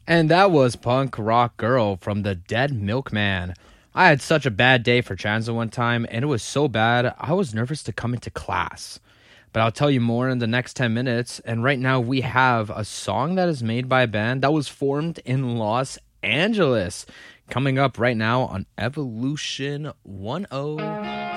And that was Punk Rock Girl from the Dead Milkman. I had such a bad day for transit one time, and it was so bad I was nervous to come into class. But I'll tell you more in the next 10 minutes. And right now, we have a song that is made by a band that was formed in Los Angeles. Coming up right now on Evolution 10.